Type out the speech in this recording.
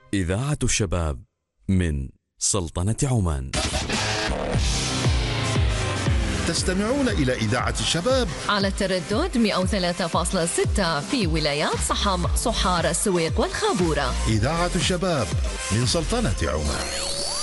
إذاعة الشباب من سلطنة عمان. تستمعون إلى إذاعة الشباب على التردد 103.6 في ولايات صحم، صحار، السويق والخابورة. إذاعة الشباب من سلطنة عمان.